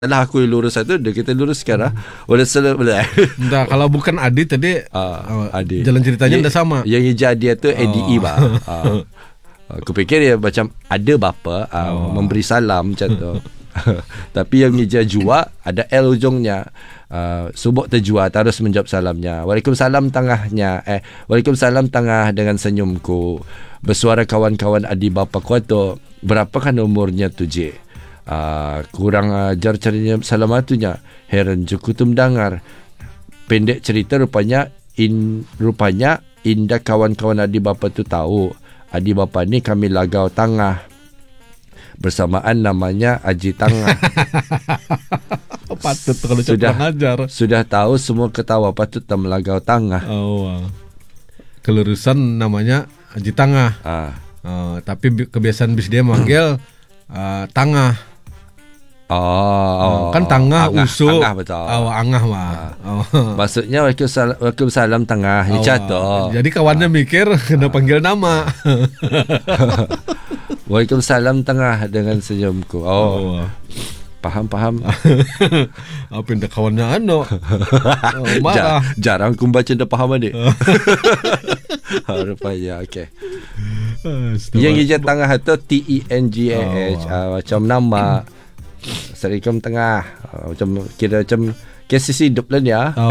Lah aku lurus satu, dia kita luruskan lah. Boleh. Entah, kalau bukan Adi tadi Adi. jalan ceritanya dah sama. Yang hijau dia tu ADE bah. Aku fikir dia macam ada bapa memberi salam macam tu. Tapi yang hijau jua ada L ujungnya. Subuk terjua terus menjawab salamnya. Waalaikumsalam tengahnya. Waalaikumsalam tengah dengan senyumku. Bersuara kawan-kawan adik bapa ku tu. Berapakah umurnya tu je? Kurang ajar carinya salamatunya. Heran juku tu mendengar. Pendek cerita rupanya indah kawan-kawan adik bapa tu tahu adik bapa ni kami lagau tangah. Bersamaan namanya Aji Tangah. Patut kalau sudah ngajar. Sudah tahu semua ketawa patut tak melagau tangah. Kelurusan namanya Aji Tangah. Tapi kebiasaan bis dia manggil Tangah. Kan tangah usuk. Angah betul. Angah mah. Maksudnya Waalaikumsalam tangah. Jatuh. Jadi kawannya mikir kena panggil nama. Waalaikumsalam tengah dengan senyumku. Faham. Pindah kawannya marah. Jarang aku baca dah faham adik. Rupanya okey. Yang hijau tengah tu TENGAH. Macam nama Assalamualaikum tengah. Macam kira macam kes hidup lah ni ya.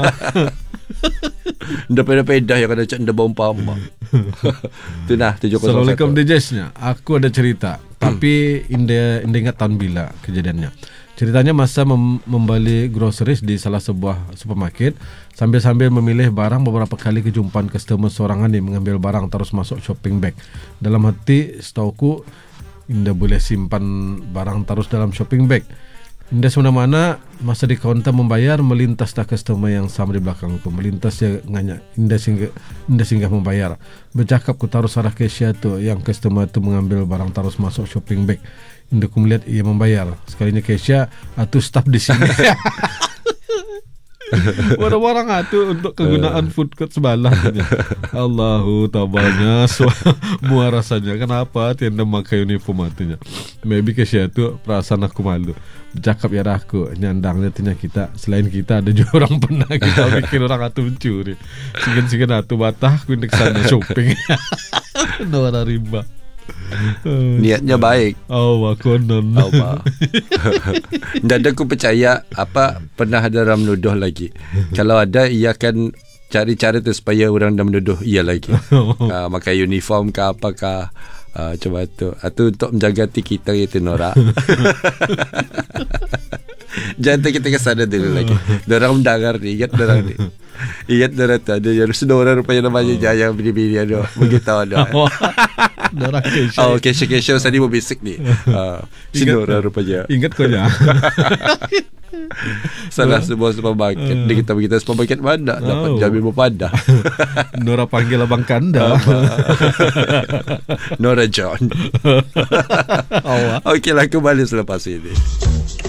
Dah pedah yang kena cak dah bomba. Tu nah 701. Assalamualaikum DJs-nya. Aku ada cerita, tapi indah ingat tahun bila kejadiannya. Ceritanya masa membeli groceries di salah sebuah supermarket, sambil-sambil memilih barang, beberapa kali kejumpaan customer sorangan yang mengambil barang terus masuk shopping bag. Dalam hati setauku indah boleh simpan barang terus dalam shopping bag. Indah semana-mana masa di kaunter membayar, melintas tak customer yang sama di belakangku. Melintas dia nganya, Indah singgah membayar. Bercakap ku taruh arah cashier tu, yang customer tu mengambil barang terus masuk shopping bag. Indah ku melihat ia membayar. Sekalinya cashier atau staff di sini. Barang-barang itu untuk kegunaan food court sebelah. Allahu tabanya semua rasanya. Kenapa tiada pakai uniform artinya? Maybe cashier tu perasaan aku malu. Bercakap ya aku nyandangnya tinya kita. Selain kita ada juga orang pernah kita pikir orang itu mencuri. Singen-singen itu batah aku nak sana shopping. Nora riba. Niatnya baik. Aku non. Dan aku percaya pernah ada orang menuduh lagi. Kalau ada, ia akan cari cara tu supaya orang dah menuduh ia lagi. Makai uniform ke apakah. Coba tu. Itu untuk menjaga hati kita itu Nora. Jangan kita kesana dulu lagi. Diorang mendengar ni. Ingat diorang ni. Ingat diorang tu. Ada yang saudara rupanya namanya Jaya bini-bini ada. Begitu ada. Diorang kesya. Kesya tadi mau basic ni. Si Nora rupanya. Ingat kau ya. Salah sebuah supermarket. Dia kita begitu supermarket mana dapat jamin berpadah. Nora panggil abang kanda. Nora John. Okey lah, kembali selepas ini.